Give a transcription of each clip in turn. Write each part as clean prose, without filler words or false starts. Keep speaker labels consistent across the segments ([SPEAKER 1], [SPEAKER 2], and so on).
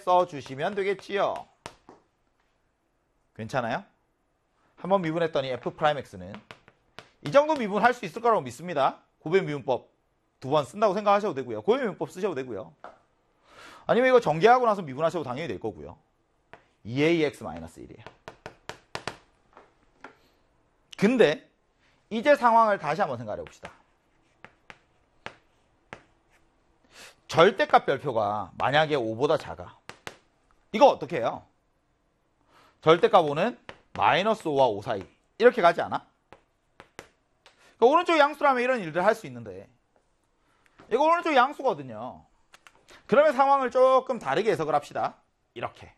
[SPEAKER 1] 써주시면 되겠지요. 괜찮아요? 한번 미분했더니 F'X는 이 정도 미분할 수 있을 거라고 믿습니다. 고배 미분법 2번 쓴다고 생각하셔도 되고요. 고배 미분법 쓰셔도 되고요. 아니면 이거 전개하고 나서 미분하셔도 당연히 될 거고요. 2ax-1이에요. 근데 이제 상황을 다시 한번 생각해 봅시다. 절대값 별표가 만약에 5보다 작아. 이거 어떻게 해요? 절대값 5는 -5와 5 사이 이렇게 가지 않아? 그러니까 오른쪽 양수라면 이런 일들 할 수 있는데 이거 오른쪽 양수거든요. 그러면 상황을 조금 다르게 해석을 합시다. 이렇게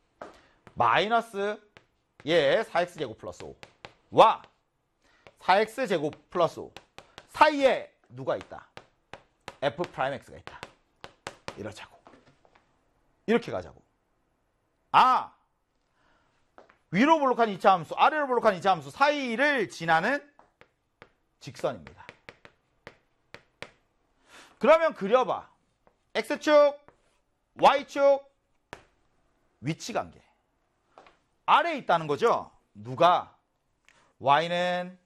[SPEAKER 1] 마이너스 4x제곱 플러스 5와 4x제곱 플러스 5 사이에 누가 있다? F'X가 있다. 이러자고. 이렇게 가자고. 아! 위로 볼록한 2차 함수, 아래로 볼록한 2차 함수 사이를 지나는 직선입니다. 그러면 그려봐. X축, Y축, 위치관계. 아래에 있다는 거죠. 누가? Y는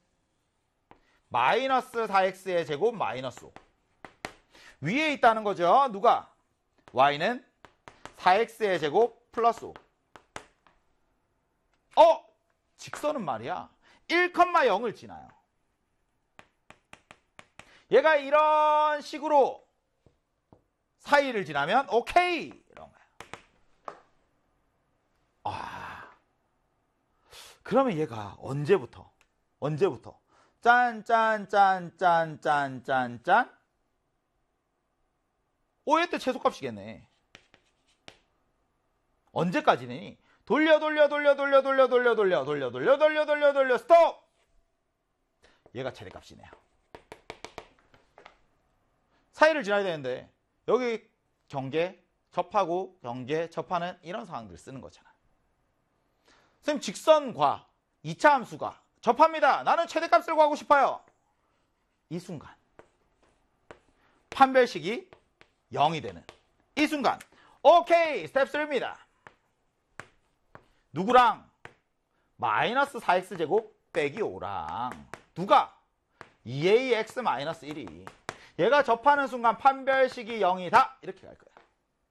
[SPEAKER 1] 마이너스 4x의 제곱 마이너스 5. 위에 있다는 거죠. 누가? Y는 4x의 제곱 플러스 5. 직선은 말이야 1,0을 지나요. 얘가 이런 식으로 사이를 지나면 오케이 이런 거야. 그러면 얘가 언제부터 짠 5의 때 최소값이겠네. 언제까지니? 돌려 스톱! 얘가 최대값이네요. 사이를 지나야 되는데 여기 경계 접하고 경계 접하는 이런 상황들 쓰는 거잖아. 선생님 직선과 2차 함수가 접합니다. 나는 최대값을 구하고 싶어요. 이 순간 판별식이 0이 되는 이 순간 오케이 스텝 3입니다. 누구랑? 마이너스 4x제곱 빼기 5랑 누가? 2ax-1이 얘가 접하는 순간 판별식이 0이다 이렇게 갈 거야.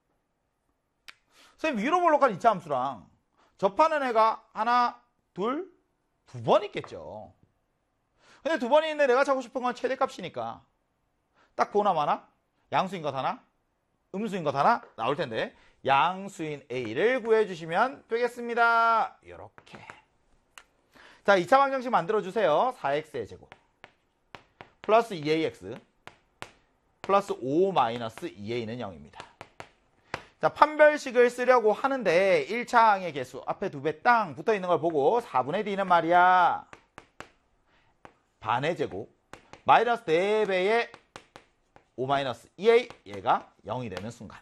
[SPEAKER 1] 선생님 위로 볼록한 2차 함수랑 접하는 애가 하나, 둘, 2번 있겠죠. 근데 2번이 있는데 내가 찾고 싶은 건 최대값이니까 딱 보나 마나 양수인 것 하나, 음수인 것 하나 나올 텐데 양수인 A를 구해주시면 되겠습니다. 이렇게. 자, 2차 방정식 만들어주세요. 4x의 제곱 플러스 2ax 플러스 5 마이너스 2a는 0입니다. 자, 판별식을 쓰려고 하는데 1차항의 개수 앞에 2배 땅 붙어있는 걸 보고 4분의 d는 말이야. 반의 제곱 마이너스 4배의 5 마이너스 2a 얘가 0이 되는 순간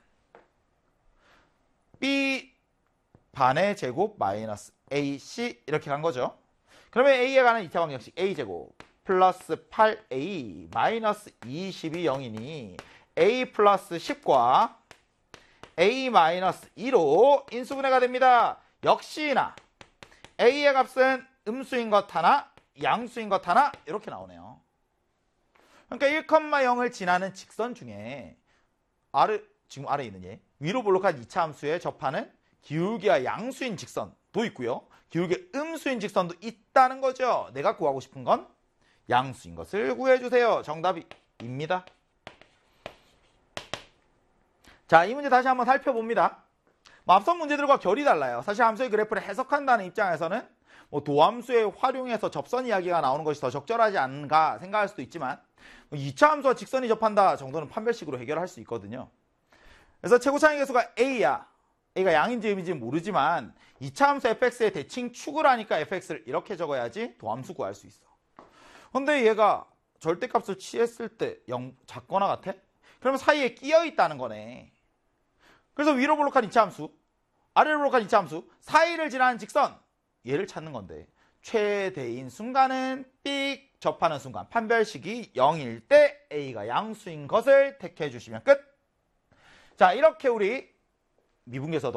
[SPEAKER 1] b 반의 제곱 마이너스 ac 이렇게 간 거죠. 그러면 a에 관한 2차 방정식 a제곱 플러스 8a 마이너스 20이 0이니 a 플러스 10과 a 마이너스 2로 인수분해가 됩니다. 역시나 a의 값은 음수인 것 하나 양수인 것 하나 이렇게 나오네요. 그러니까 1,0을 지나는 직선 중에 지금 아래에 있는 얘 위로 볼록한 2차 함수에 접하는 기울기와 양수인 직선도 있고요. 기울기 음수인 직선도 있다는 거죠. 내가 구하고 싶은 건 양수인 것을 구해주세요. 정답입니다. 자, 이 문제 다시 한번 살펴봅니다. 앞선 문제들과 결이 달라요. 사실 함수의 그래프를 해석한다는 입장에서는 도함수에 활용해서 접선 이야기가 나오는 것이 더 적절하지 않은가 생각할 수도 있지만 2차 함수와 직선이 접한다 정도는 판별식으로 해결할 수 있거든요. 그래서 최고차항의 개수가 a야. a가 양인지 음인지 모르지만 2차 함수 fx의 대칭 축을 하니까 fx를 이렇게 적어야지 도함수 구할 수 있어. 근데 얘가 절대값을 취했을 때 0 작거나 같아? 그러면 사이에 끼어 있다는 거네. 그래서 위로 볼록한 2차 함수, 아래로 볼록한 2차 함수, 사이를 지나는 직선 얘를 찾는 건데 최대인 순간은 삑 접하는 순간 판별식이 0일 때 a가 양수인 것을 택해 주시면 끝. 자, 이렇게 우리 미분계에서도